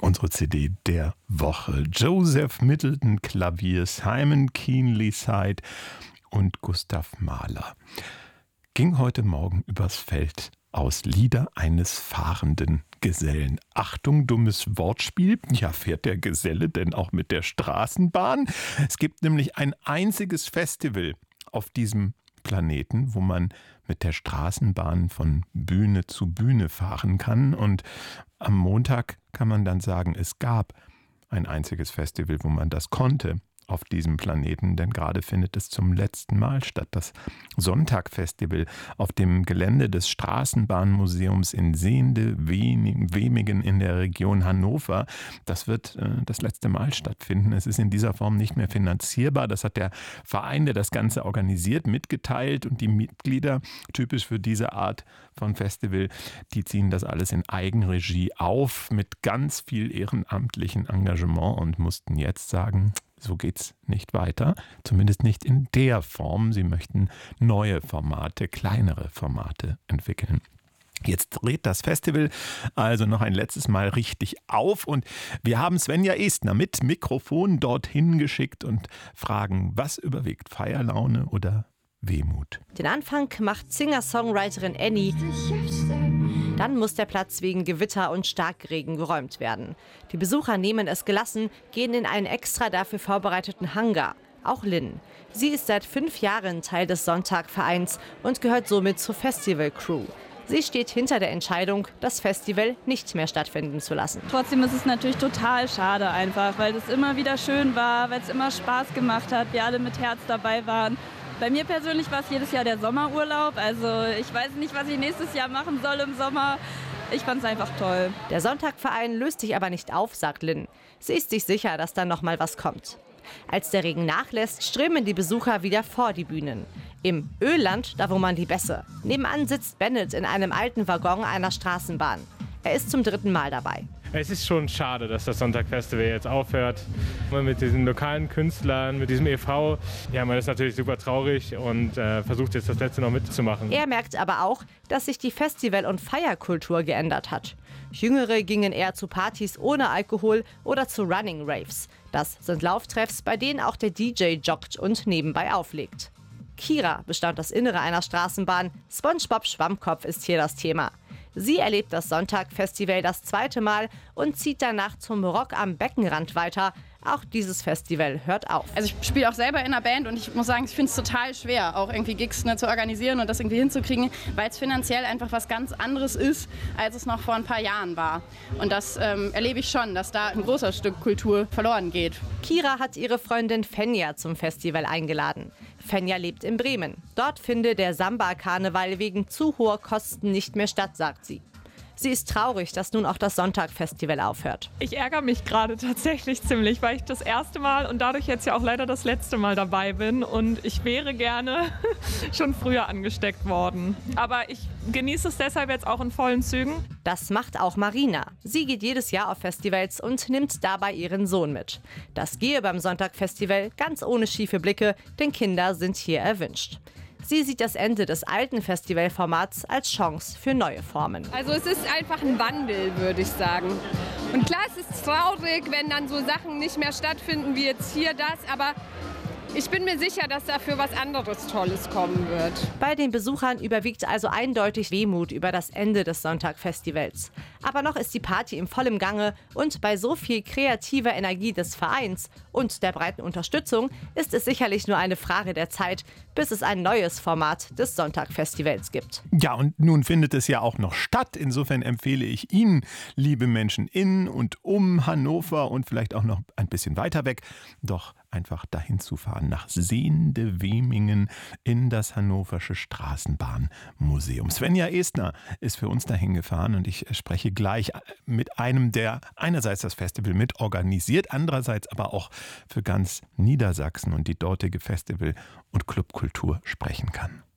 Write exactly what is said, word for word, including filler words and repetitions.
Unsere C D der Woche. Joseph Middleton Klavier, Simon Keenly Side und Gustav Mahler. Ging heute Morgen übers Feld aus Lieder eines fahrenden Gesellen. Achtung, dummes Wortspiel. Ja, fährt der Geselle denn auch mit der Straßenbahn? Es gibt nämlich ein einziges Festival auf diesem Planeten, wo man mit der Straßenbahn von Bühne zu Bühne fahren kann. Und am Montag kann man dann sagen, es gab ein einziges Festival, wo man das konnte auf diesem Planeten, denn gerade findet es zum letzten Mal statt. Das Sonntag-Festival auf dem Gelände des Straßenbahnmuseums in Sehnde-Wemigen in der Region Hannover. Das wird äh, das letzte Mal stattfinden. Es ist in dieser Form nicht mehr finanzierbar. Das hat der Verein, der das Ganze organisiert, mitgeteilt. Und die Mitglieder, typisch für diese Art von Festival, die ziehen das alles in Eigenregie auf mit ganz viel ehrenamtlichem Engagement und mussten jetzt sagen, so geht's nicht weiter, zumindest nicht in der Form. Sie möchten neue Formate, kleinere Formate entwickeln. Jetzt dreht das Festival also noch ein letztes Mal richtig auf und wir haben Svenja Estner mit Mikrofon dorthin geschickt und fragen, was überwiegt, Feierlaune oder Wehmut? Den Anfang macht Singer-Songwriterin Annie. Dann muss der Platz wegen Gewitter und Starkregen geräumt werden. Die Besucher nehmen es gelassen, gehen in einen extra dafür vorbereiteten Hangar. Auch Lynn. Sie ist seit fünf Jahren Teil des Sonntag-Vereins und gehört somit zur Festival-Crew. Sie steht hinter der Entscheidung, das Festival nicht mehr stattfinden zu lassen. Trotzdem ist es natürlich total schade einfach, weil es immer wieder schön war, weil es immer Spaß gemacht hat, wir alle mit Herz dabei waren. Bei mir persönlich war es jedes Jahr der Sommerurlaub, also ich weiß nicht, was ich nächstes Jahr machen soll im Sommer. Ich fand es einfach toll. Der Sonntagverein löst sich aber nicht auf, sagt Lynn. Sie ist sich sicher, dass dann noch mal was kommt. Als der Regen nachlässt, strömen die Besucher wieder vor die Bühnen. Im Ölland, da wo man die Bässe. Nebenan sitzt Bennett in einem alten Waggon einer Straßenbahn. Er ist zum dritten Mal dabei. Es ist schon schade, dass das Sonntag-Festival jetzt aufhört. Mit diesen lokalen Künstlern, mit diesem E V, ja, man ist natürlich super traurig und äh, versucht jetzt das Letzte noch mitzumachen. Er merkt aber auch, dass sich die Festival- und Feierkultur geändert hat. Jüngere gingen eher zu Partys ohne Alkohol oder zu Running Raves. Das sind Lauftreffs, bei denen auch der D J joggt und nebenbei auflegt. Kira bestaunt das Innere einer Straßenbahn. SpongeBob Schwammkopf ist hier das Thema. Sie erlebt das Sonntag-Festival das zweite Mal und zieht danach zum Rock am Beckenrand weiter. Auch dieses Festival hört auf. Also ich spiele auch selber in einer Band und ich muss sagen, ich finde es total schwer, auch irgendwie Gigs ne, zu organisieren und das irgendwie hinzukriegen, weil es finanziell einfach was ganz anderes ist, als es noch vor ein paar Jahren war. Und das ähm, erlebe ich schon, dass da ein großer Stück Kultur verloren geht. Kira hat ihre Freundin Fenja zum Festival eingeladen. Fenja lebt in Bremen. Dort finde der Samba-Karneval wegen zu hoher Kosten nicht mehr statt, sagt sie. Sie ist traurig, dass nun auch das Sonntag-Festival aufhört. Ich ärgere mich gerade tatsächlich ziemlich, weil ich das erste Mal und dadurch jetzt ja auch leider das letzte Mal dabei bin. Und ich wäre gerne schon früher angesteckt worden. Aber ich genieße es deshalb jetzt auch in vollen Zügen. Das macht auch Marina. Sie geht jedes Jahr auf Festivals und nimmt dabei ihren Sohn mit. Das gehe beim Sonntag-Festival ganz ohne schiefe Blicke, denn Kinder sind hier erwünscht. Sie sieht das Ende des alten Festivalformats als Chance für neue Formen. Also es ist einfach ein Wandel, würde ich sagen. Und klar, es ist traurig, wenn dann so Sachen nicht mehr stattfinden wie jetzt hier das, aber ich bin mir sicher, dass dafür was anderes Tolles kommen wird. Bei den Besuchern überwiegt also eindeutig Wehmut über das Ende des Sonntag-Festivals. Aber noch ist die Party im vollen Gange und bei so viel kreativer Energie des Vereins und der breiten Unterstützung ist es sicherlich nur eine Frage der Zeit, bis es ein neues Format des Sonntag-Festivals gibt. Ja, und nun findet es ja auch noch statt. Insofern empfehle ich Ihnen, liebe Menschen in und um Hannover und vielleicht auch noch ein bisschen weiter weg, doch einfach dahin zu fahren, nach Sehnde-Wemingen in das Hannoversche Straßenbahnmuseum. Svenja Estner ist für uns dahin gefahren und ich spreche gleich mit einem, der einerseits das Festival mit organisiert, andererseits aber auch für ganz Niedersachsen und die dortige Festival- und Clubkultur sprechen kann.